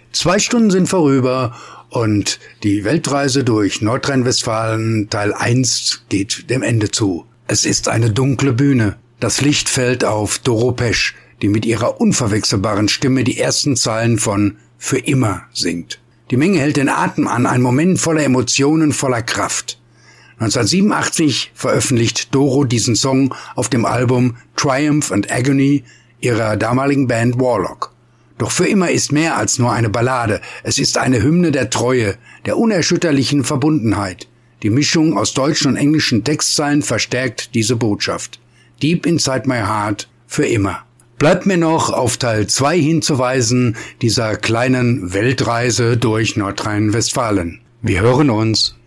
2 Stunden sind vorüber und die Weltreise durch Nordrhein-Westfalen Teil 1 geht dem Ende zu. Es ist eine dunkle Bühne. Das Licht fällt auf Doro Pesch, die mit ihrer unverwechselbaren Stimme die ersten Zeilen von Für immer singt. Die Menge hält den Atem an, ein Moment voller Emotionen, voller Kraft. 1987 veröffentlicht Doro diesen Song auf dem Album Triumph and Agony ihrer damaligen Band Warlock. Doch Für immer ist mehr als nur eine Ballade. Es ist eine Hymne der Treue, der unerschütterlichen Verbundenheit. Die Mischung aus deutschen und englischen Textzeilen verstärkt diese Botschaft. Deep inside my heart, für immer. Bleibt mir noch auf Teil 2 hinzuweisen, dieser kleinen Weltreise durch Nordrhein-Westfalen. Wir hören uns.